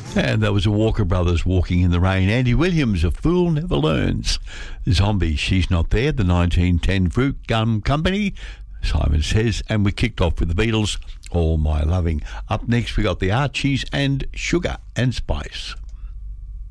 And that was the Walker Brothers, Walking in the Rain. Andy Williams, A Fool Never Learns. Zombie, She's Not There, the 1910 Fruit Gum Company, Simon Says. And we kicked off with the Beatles, All My Loving. Up next, we got the Archies and Sugar and Spice.